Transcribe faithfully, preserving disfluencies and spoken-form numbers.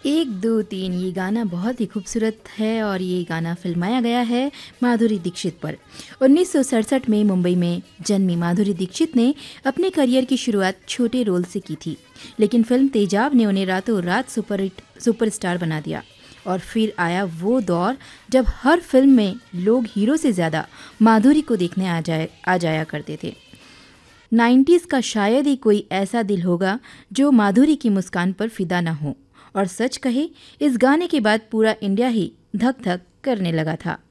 एक दो तीन ये गाना बहुत ही खूबसूरत है और ये गाना फिल्माया गया है माधुरी दीक्षित पर। उन्नीस सौ सड़सठ में मुंबई में जन्मी माधुरी दीक्षित ने अपने करियर की शुरुआत छोटे रोल से की थी, लेकिन फिल्म तेजाब ने उन्हें रातों रात सुपर सुपरस्टार बना दिया। और फिर आया वो दौर जब हर फिल्म में लोग हीरो से ज़्यादा माधुरी को देखने आ जाए आ जाया करते थे। नाइन्टीज़ का शायद ही कोई ऐसा दिल होगा जो माधुरी की मुस्कान पर फिदा न हो। और सच कहे, इस गाने के बाद पूरा इंडिया ही धक धक करने लगा था।